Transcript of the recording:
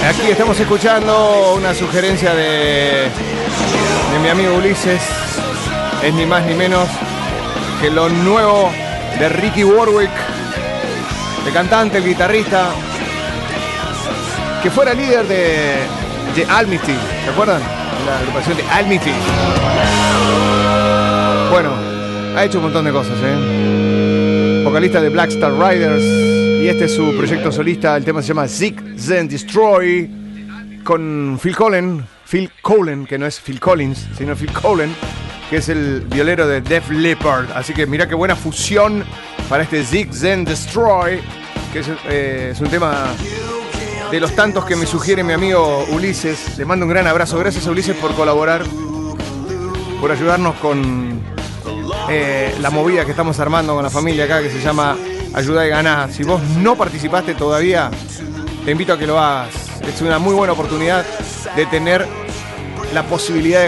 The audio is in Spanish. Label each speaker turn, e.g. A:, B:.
A: Aquí estamos escuchando una sugerencia de mi amigo Ulises. Es ni más ni menos que lo nuevo de Ricky Warwick, el cantante, el guitarrista, que fuera líder de Amity. ¿Se acuerdan? La agrupación de Amity. Bueno, ha hecho un montón de cosas, vocalista de Black Star Riders, y este es su proyecto solista. El tema se llama Seek, Then Destroy, con Phil Collen, que no es Phil Collins, sino Phil Collen, que es el violero de Def Leppard. Así que mirá qué buena fusión para este Seek, Then Destroy, que es un tema de los tantos que me sugiere mi amigo Ulises. Le mando un gran abrazo. Gracias a Ulises por colaborar, por ayudarnos con la movida que estamos armando con la familia acá, que se llama Ayudá y Ganá. Si vos no participaste todavía, te invito a que lo hagas. Es una muy buena oportunidad de tener la posibilidad de